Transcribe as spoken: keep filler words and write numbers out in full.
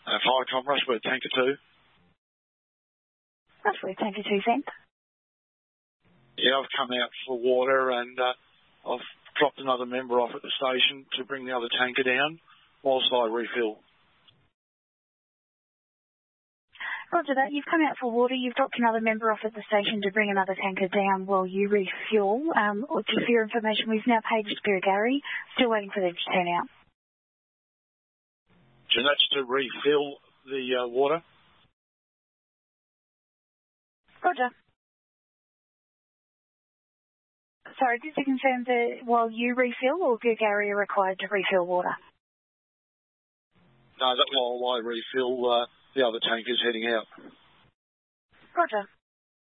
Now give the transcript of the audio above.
Uh, Firecom, Rushford, Tanker two. Rushford, Tanker two, sent. Yeah, I've come out for water and uh, I've dropped another member off at the station to bring the other tanker down whilst I refill. Roger that. You've come out for water. You've dropped another member off at the station to bring another tanker down while you refuel. Um, or just for your information, we've now paid Spirit Gary. Still waiting for them to turn out. So that's to refill the uh, water? Roger. Sorry, just to confirm that while you refill or Gary are required to refill water? No, that while I refill, uh, the other tanker's heading out. Roger.